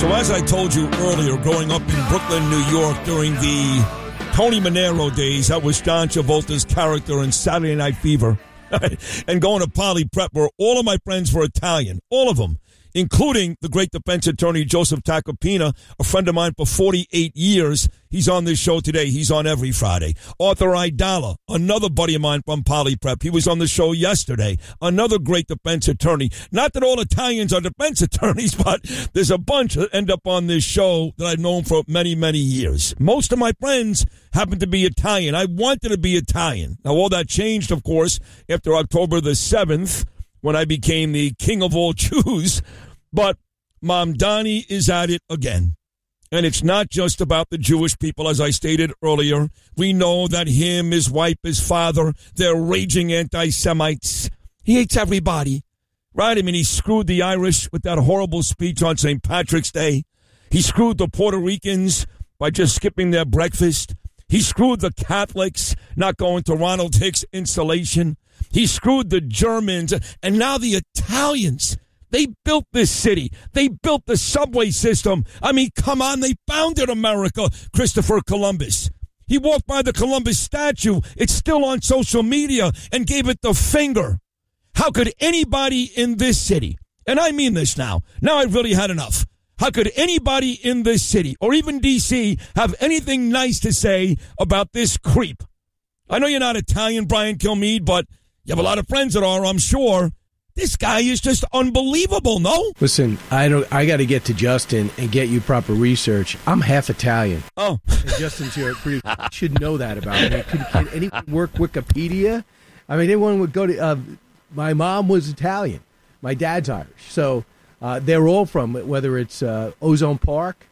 So as I told you earlier, growing up in Brooklyn, New York during the Tony Manero days, that was John Travolta's character in Saturday Night Fever, and going to Poly Prep where all of my friends were Italian, all of them, including the great defense attorney Joseph Tacopina, a friend of mine for 48 years. He's on this show today. He's on every Friday. Arthur Aidala, another buddy of mine from Poly Prep. He was on the show yesterday. Another great defense attorney. Not that all Italians are defense attorneys, but there's a bunch that end up on this show that I've known for many, many years. Most of my friends happen to be Italian. I wanted to be Italian. Now, all that changed, of course, after October the 7th, when I became the king of all Jews. But Mamdani is at it again. And it's not just about the Jewish people, as I stated earlier. We know that him, his wife, his father, they're raging anti-Semites. He hates everybody, right? I mean, he screwed the Irish with that horrible speech on St. Patrick's Day. He screwed the Puerto Ricans by just skipping their breakfast. He screwed the Catholics not going to Ronald Hicks' installation. He screwed the Germans. And now the Italians. They built this city. They built the subway system. I mean, come on, they founded America, Christopher Columbus. He walked by the Columbus statue. It's still on social media and gave it the finger. How could anybody in this city, and I mean this now I've really had enough. How could anybody in this city, or even D.C., have anything nice to say about this creep? I know you're not Italian, Brian Kilmeade, but you have a lot of friends that are, I'm sure. This guy is just unbelievable, no? Listen, I got to get to Justin and get you proper research. I'm half Italian. Oh. And Justin's here. Should know that about me. Can anyone work Wikipedia? I mean, anyone would go to... my mom was Italian. My dad's Irish. So they're all from, whether it's Ozone Park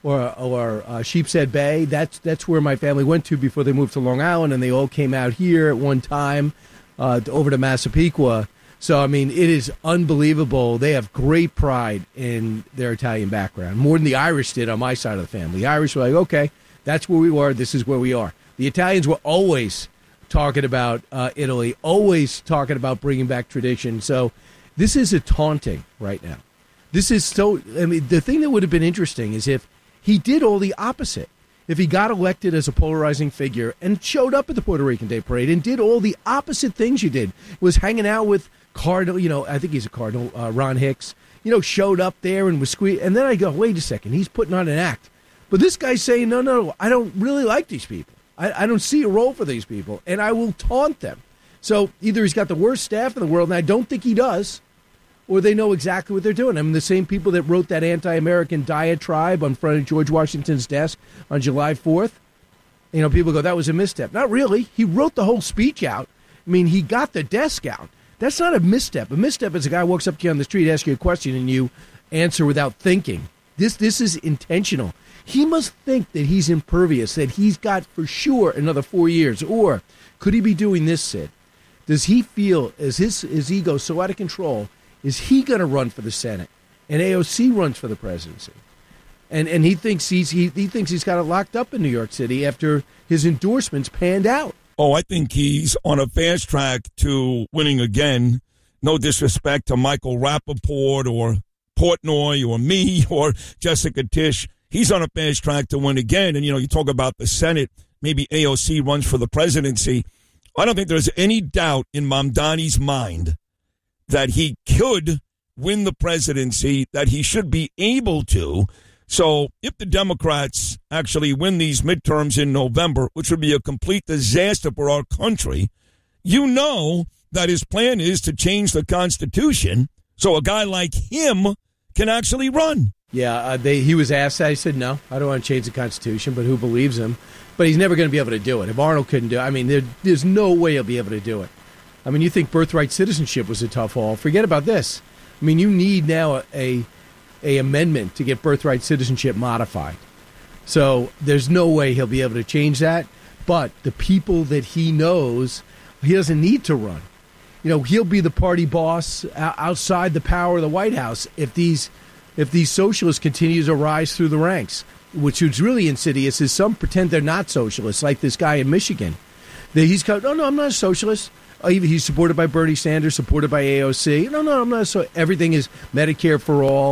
or Sheepshead Bay. That's where my family went to before they moved to Long Island, and they all came out here at one time over to Massapequa. So, I mean, it is unbelievable. They have great pride in their Italian background, more than the Irish did on my side of the family. The Irish were like, okay, that's where we were. This is where we are. The Italians were always talking about Italy, always talking about bringing back tradition. So this is a taunting right now. This is so, I mean, the thing that would have been interesting is if he did all the opposite. If he got elected as a polarizing figure and showed up at the Puerto Rican Day Parade and did all the opposite things you did, was hanging out with Cardinal, I think he's a Cardinal, Ron Hicks, showed up there and was squeezed. And then I go, wait a second, he's putting on an act. But this guy's saying, no, I don't really like these people. I don't see a role for these people, and I will taunt them. So either he's got the worst staff in the world, and I don't think he does, or they know exactly what they're doing. I mean, the same people that wrote that anti-American diatribe in front of George Washington's desk on July 4th, people go, that was a misstep. Not really. He wrote the whole speech out. I mean, he got the desk out. That's not a misstep. A misstep is a guy who walks up to you on the street, asks you a question, and you answer without thinking. This is intentional. He must think that he's impervious, that he's got for sure another 4 years. Or could he be doing this, Sid? Does he feel, is his ego so out of control, is he going to run for the Senate? And AOC runs for the presidency. And he thinks he's got it locked up in New York City after his endorsements panned out. Oh, I think he's on a fast track to winning again. No disrespect to Michael Rappaport or Portnoy or me or Jessica Tisch. He's on a fast track to win again. And, you talk about the Senate, maybe AOC runs for the presidency. I don't think there's any doubt in Mamdani's mind that he could win the presidency, that he should be able to. So if the Democrats actually win these midterms in November, which would be a complete disaster for our country, that his plan is to change the Constitution so a guy like him can actually run. Yeah, he was asked that. He said, no, I don't want to change the Constitution, but who believes him? But he's never going to be able to do it. If Arnold couldn't do it, I mean, there's no way he'll be able to do it. I mean, you think birthright citizenship was a tough haul. Forget about this. I mean, you need now a amendment to get birthright citizenship modified. So there's no way he'll be able to change that. But the people that he knows, he doesn't need to run. He'll be the party boss outside the power of the White House if these socialists continue to rise through the ranks. Which is really insidious is some pretend they're not socialists, like this guy in Michigan. He's called, no, I'm not a socialist. He's supported by Bernie Sanders, supported by AOC. No, I'm not. So everything is Medicare for all.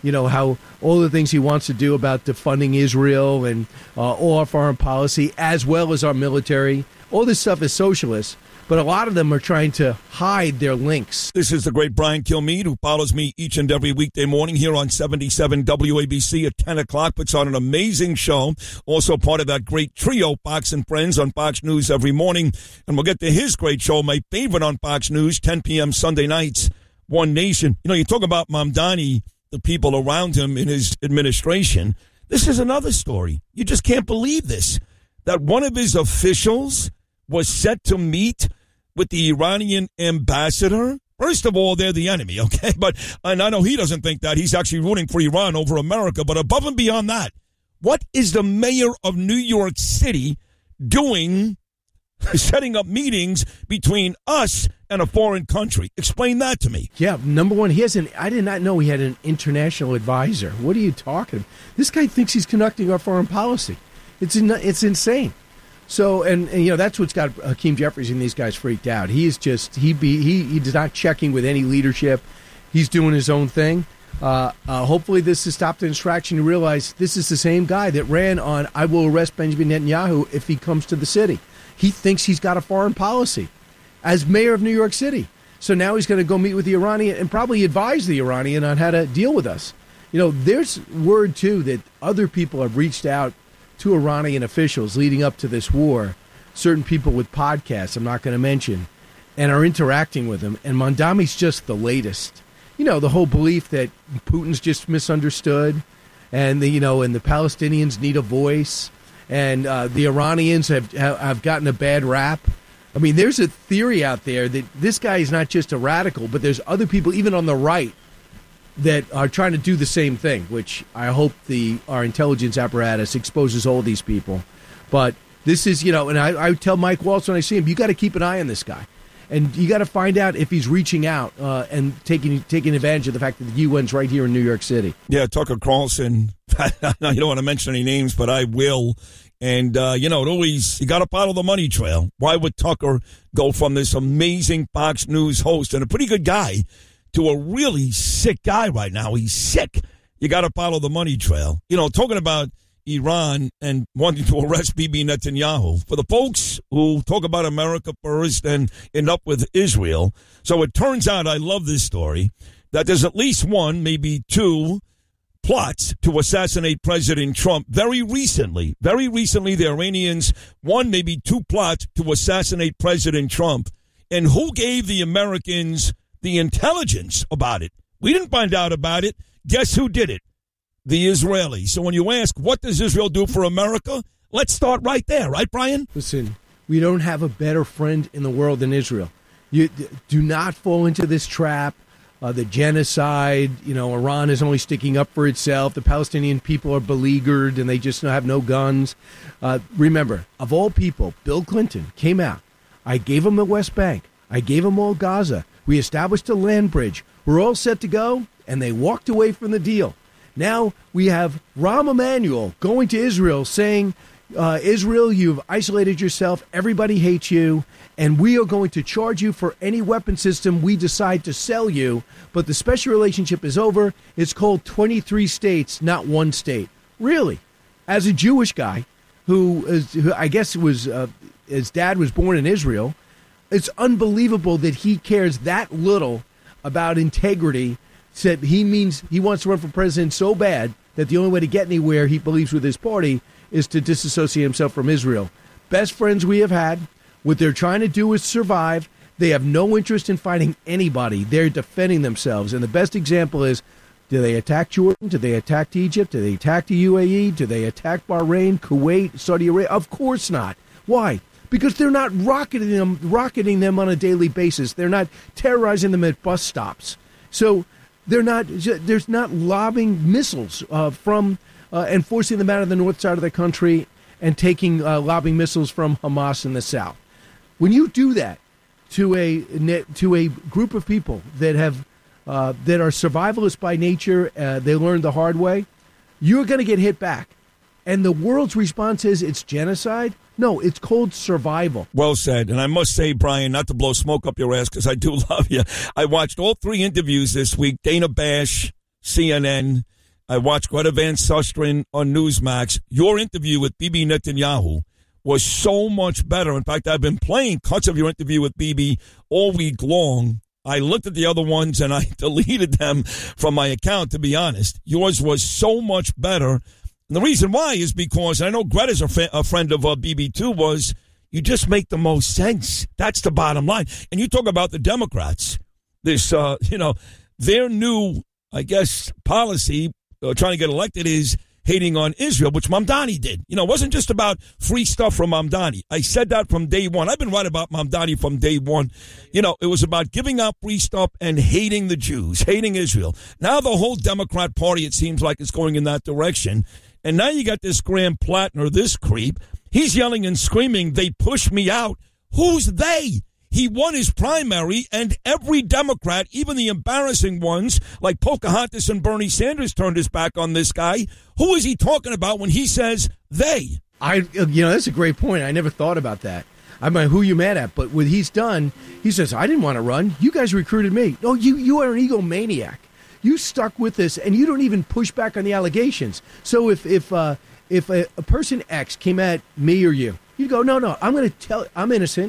how all the things he wants to do about defunding Israel and all our foreign policy, as well as our military. All this stuff is socialist, but a lot of them are trying to hide their links. This is the great Brian Kilmeade, who follows me each and every weekday morning here on 77 WABC at 10 o'clock. Puts on an amazing show. Also part of that great trio, Fox and Friends, on Fox News every morning. And we'll get to his great show, my favorite on Fox News, 10 p.m. Sunday nights, One Nation. You talk about Mamdani, the people around him in his administration. This is another story. You just can't believe this, that one of his officials was set to meet with the Iranian ambassador. First of all, they're the enemy, okay? And I know he doesn't think that. He's actually rooting for Iran over America. But above and beyond that, what is the mayor of New York City doing, setting up meetings between us and a foreign country? Explain that to me. Yeah, number one, I did not know he had an international advisor. What are you talking about? This guy thinks he's conducting our foreign policy. It's insane. So, and that's what's got Hakeem Jeffries and these guys freaked out. He is just, he's not checking with any leadership. He's doing his own thing. Hopefully this has stopped the distraction to realize this is the same guy that ran on, I will arrest Benjamin Netanyahu if he comes to the city. He thinks he's got a foreign policy as mayor of New York City. So now he's going to go meet with the Iranian and probably advise the Iranian on how to deal with us. There's word, too, that other people have reached out to Iranian officials leading up to this war, certain people with podcasts I'm not going to mention, and are interacting with them. And Mamdani's just the latest. The whole belief that Putin's just misunderstood, and the Palestinians need a voice, and the Iranians have gotten a bad rap. I mean, there's a theory out there that this guy is not just a radical, but there's other people, even on the right, that are trying to do the same thing, which I hope our intelligence apparatus exposes all these people. But this is, and I tell Mike Waltz when I see him, you got to keep an eye on this guy. And you got to find out if he's reaching out and taking advantage of the fact that the UN's right here in New York City. Yeah, Tucker Carlson, you don't want to mention any names, but I will. And, it always, you got to follow the money trail. Why would Tucker go from this amazing Fox News host and a pretty good guy to a really sick guy right now? He's sick. You got to follow the money trail. Talking about Iran and wanting to arrest Bibi Netanyahu. For the folks who talk about America first and end up with Israel. So it turns out, I love this story, that there's at least one, maybe two plots to assassinate President Trump. Very recently, the Iranians, one, maybe two plots to assassinate President Trump. And who gave the Americans the intelligence about it? We didn't find out about it. Guess who did it? The Israelis. So when you ask, what does Israel do for America? Let's start right there. Right, Brian? Listen, we don't have a better friend in the world than Israel. You do not fall into this trap. The genocide, Iran is only sticking up for itself. The Palestinian people are beleaguered and they just have no guns. Remember, of all people, Bill Clinton came out. I gave him the West Bank. I gave him all Gaza. We established a land bridge. We're all set to go, and they walked away from the deal. Now we have Rahm Emanuel going to Israel saying, Israel, you've isolated yourself. Everybody hates you. And we are going to charge you for any weapon system we decide to sell you. But the special relationship is over. It's called 23 states, not one state. Really? As a Jewish guy who I guess was his dad was born in Israel, it's unbelievable that he cares that little about integrity. Said he wants to run for president so bad that the only way to get anywhere, he believes, with his party is to disassociate himself from Israel. Best friends we have had. What they're trying to do is survive. They have no interest in fighting anybody. They're defending themselves. And the best example is, do they attack Jordan? Do they attack Egypt? Do they attack the UAE? Do they attack Bahrain, Kuwait, Saudi Arabia? Of course not. Why? Because they're not rocketing them on a daily basis. They're not terrorizing them at bus stops. So there's not lobbing missiles from and forcing them out of the north side of the country and taking lobbing missiles from Hamas in the south. When you do that to a group of people that are survivalists by nature, they learned the hard way, you're going to get hit back. And the world's response is it's genocide. No, it's called survival. Well said. And I must say, Brian, not to blow smoke up your ass because I do love you, I watched all three interviews this week, Dana Bash, CNN, I watched Greta Van Susteren on Newsmax. Your interview with Bibi Netanyahu was so much better. In fact, I've been playing cuts of your interview with Bibi all week long. I looked at the other ones and I deleted them from my account, to be honest. Yours was so much better. And the reason why is because, I know Greta's a friend of Bibi too, was you just make the most sense. That's the bottom line. And you talk about the Democrats. This, their new, I guess, policy trying to get elected is hating on Israel, which Mamdani did. It wasn't just about free stuff from Mamdani. I said that from day one. I've been right about Mamdani from day one. It was about giving out free stuff and hating the Jews, hating Israel. Now the whole Democrat Party, it seems like, is going in that direction. And now you got this Graham Plattner, this creep. He's yelling and screaming, "They push me out." Who's they? He won his primary, and every Democrat, even the embarrassing ones like Pocahontas and Bernie Sanders, turned his back on this guy. Who is he talking about when he says they? That's a great point. I never thought about that. I mean, who you mad at? But what he's done, he says, I didn't want to run. You guys recruited me. No, you are an egomaniac. You stuck with this, and you don't even push back on the allegations. So if a person X came at me or you, you'd go, no, I'm going to tell, I'm innocent.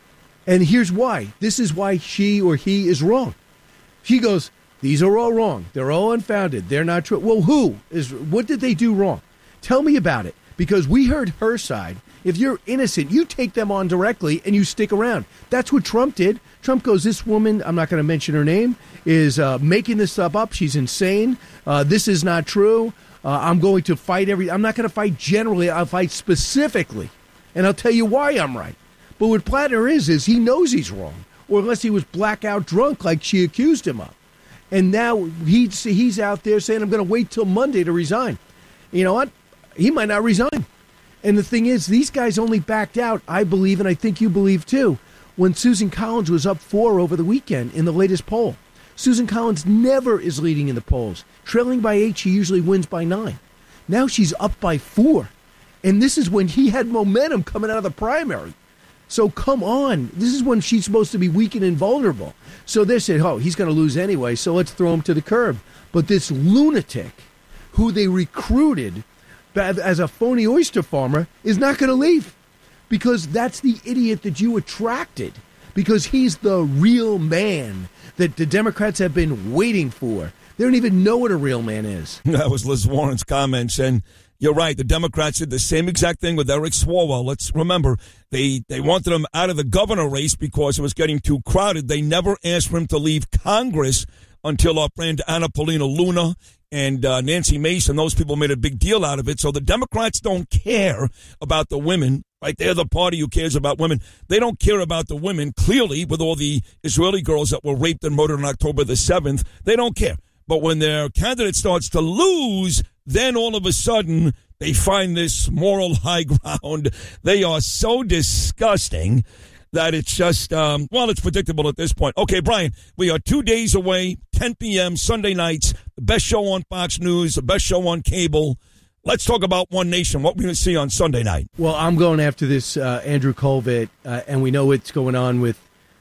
And here's why. This is why she or he is wrong. She goes, these are all wrong. They're all unfounded. They're not true. Well, what did they do wrong? Tell me about it. Because we heard her side. If you're innocent, you take them on directly and you stick around. That's what Trump did. Trump goes, this woman, I'm not going to mention her name, is making this stuff up. She's insane. This is not true. I'm going to fight I'm not going to fight generally. I'll fight specifically. And I'll tell you why I'm right. But what Plattner is he knows he's wrong, or unless he was blackout drunk like she accused him of. And now he's out there saying, I'm going to wait till Monday to resign. You know what? He might not resign. And the thing is, these guys only backed out, I believe, and I think you believe too, when Susan Collins was up 4 over the weekend in the latest poll. Susan Collins never is leading in the polls. Trailing by 8, she usually wins by 9. Now she's up by 4. And this is when he had momentum coming out of the primary. So come on. This is when she's supposed to be weak and invulnerable. So they said, he's going to lose anyway, so let's throw him to the curb. But this lunatic who they recruited as a phony oyster farmer is not going to leave, because that's the idiot that you attracted, because he's the real man that the Democrats have been waiting for. They don't even know what a real man is. That was Liz Warren's comments, and you're right. The Democrats did the same exact thing with Eric Swalwell. Let's remember, they wanted him out of the governor race because it was getting too crowded. They never asked for him to leave Congress until our friend Anna Paulina Luna and Nancy Mason, those people made a big deal out of it. So the Democrats don't care about the women, right? They're the party who cares about women. They don't care about the women, clearly, with all the Israeli girls that were raped and murdered on October the 7th. They don't care. But when their candidate starts to lose, then all of a sudden they find this moral high ground. They are so disgusting that it's just, it's predictable at this point. Okay, Brian, we are 2 days away, 10 p.m., Sunday nights, the best show on Fox News, the best show on cable. Let's talk about One Nation. What we're going to see on Sunday night. Well, I'm going after this Andrew Colvett, and we know what's going on with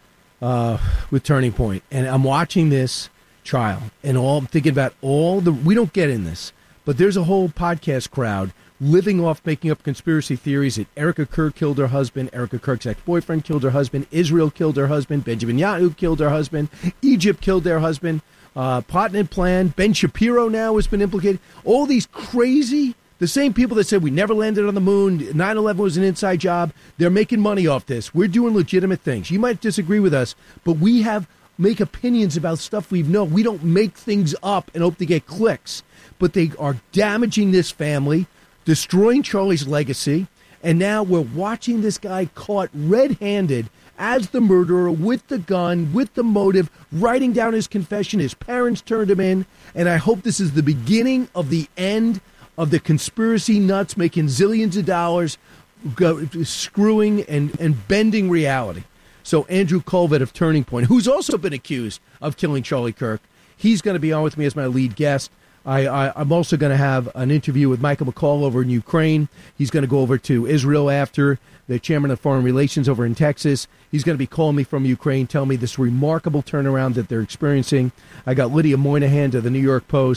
Turning Point. And I'm watching this trial, and I'm thinking about we don't get in this, but there's a whole podcast crowd living off making up conspiracy theories that Erica Kirk killed her husband, Erica Kirk's ex-boyfriend killed her husband, Israel killed her husband, Benjamin Netanyahu killed her husband, Egypt killed their husband, plot and plan, Ben Shapiro now has been implicated. All these crazy, the same people that said we never landed on the moon, 9/11 was an inside job, they're making money off this. We're doing legitimate things. You might disagree with us, but we make opinions about stuff we know. We don't make things up and hope to get clicks. But they are damaging this family, destroying Charlie's legacy, and now we're watching this guy caught red-handed as the murderer with the gun, with the motive, writing down his confession. His parents turned him in, and I hope this is the beginning of the end of the conspiracy nuts making zillions of dollars, screwing and bending reality. So Andrew Colvett of Turning Point, who's also been accused of killing Charlie Kirk, he's going to be on with me as my lead guest. I'm also going to have an interview with Michael McCall over in Ukraine. He's going to go over to Israel after, the chairman of Foreign Relations over in Texas. He's going to be calling me from Ukraine, telling me this remarkable turnaround that they're experiencing. I got Lydia Moynihan of the New York Post,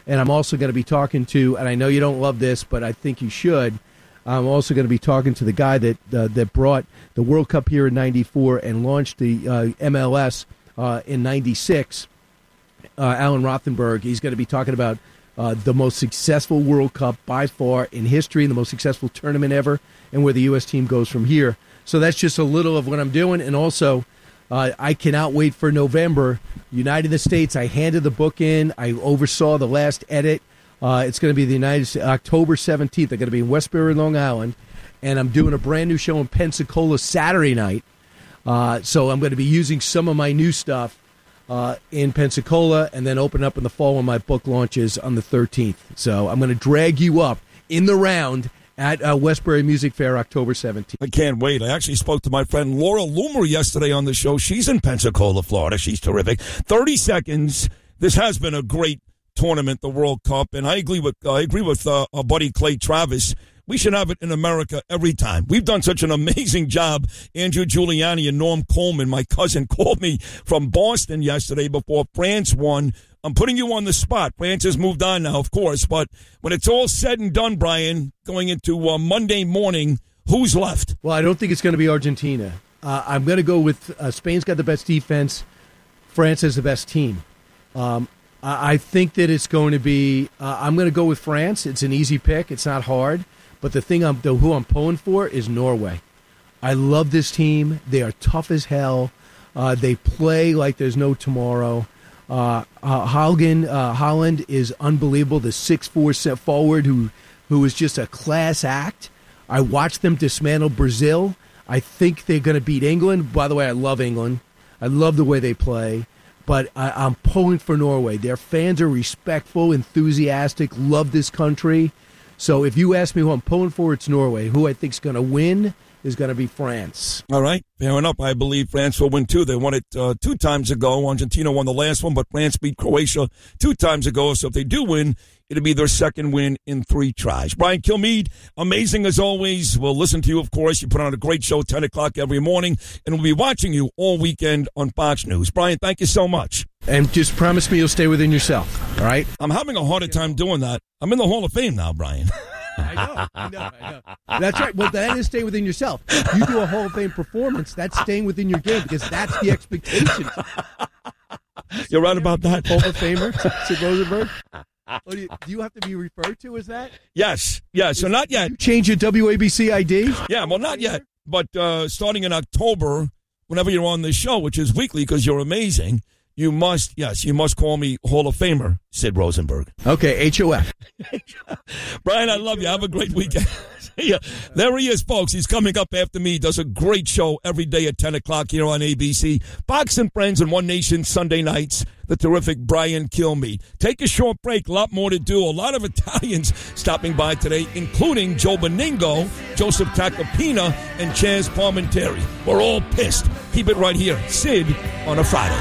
And I'm also going to be talking to, and I know you don't love this, but I think you should, I'm also going to be talking to the guy that brought the World Cup here in '94 and launched the MLS in '96, Alan Rothenberg. He's going to be talking about the most successful World Cup by far in history, and the most successful tournament ever, and where the U.S. team goes from here. So that's just a little of what I'm doing. And also, I cannot wait for November. United States, I handed the book in. I oversaw the last edit. It's going to be October 17th. I'm going to be in Westbury, Long Island, and I'm doing a brand new show in Pensacola Saturday night. So I'm going to be using some of my new stuff in Pensacola, and then open up in the fall when my book launches on the 13th. So I'm going to drag you up in the round at Westbury Music Fair, October 17th. I can't wait. I actually spoke to my friend Laura Loomer yesterday on the show. She's in Pensacola, Florida. She's terrific. 30 seconds. This has been a great tournament, the World Cup, and I agree with our buddy Clay Travis. We should have it in America every time. We've done such an amazing job. Andrew Giuliani and Norm Coleman, my cousin, called me from Boston yesterday before France won. I'm putting you on the spot. France has moved on now, of course, but when it's all said and done, Brian, going into Monday morning, who's left? Well, I don't think it's going to be Argentina. I'm going to go with Spain's got the best defense. France has the best team. I think that it's going to be I'm going to go with France. It's an easy pick. It's not hard. But the thing who I'm pulling for is Norway. I love this team. They are tough as hell. They play like there's no tomorrow. Holland is unbelievable. The 6'4" forward who is just a class act. I watched them dismantle Brazil. I think they're going to beat England. By the way, I love England. I love the way they play. But I'm pulling for Norway. Their fans are respectful, enthusiastic, love this country. So if you ask me who I'm pulling for, it's Norway. Who I think is going to win is going to be France. All right. Fair enough. I believe France will win, too. They won it 2 times ago. Argentina won the last one, but France beat Croatia 2 times ago. So if they do win, it'll be their second win in 3 tries. Brian Kilmeade, amazing as always. We'll listen to you, of course. You put on a great show, 10 o'clock every morning, and we'll be watching you all weekend on Fox News. Brian, thank you so much. And just promise me you'll stay within yourself, all right? I'm having a harder time doing that. I'm in the Hall of Fame now, Brian. I know. That's right. Well, that is stay within yourself. You do a Hall of Fame performance, that's staying within your game because that's the expectation. You're right about that. Hall of Famer, Sid Rosenberg. Do you have to be referred to as that? Yes. So not yet. You change your WABC ID? Yeah, well, not yet. But starting in October, whenever you're on this show, which is weekly because you're amazing, you must call me Hall of Famer, Sid Rosenberg. Okay, HOF. Brian, I love you. Have a great weekend. Yeah, there he is, folks. He's coming up after me. Does a great show every day at 10 o'clock here on ABC. Fox and Friends and One Nation Sunday nights. The terrific Brian Kilmeade. Take a short break. A lot more to do. A lot of Italians stopping by today, including Joe Beningo, Joseph Tacopina, and Chaz Parmenteri. We're all pissed. Keep it right here. Sid on a Friday.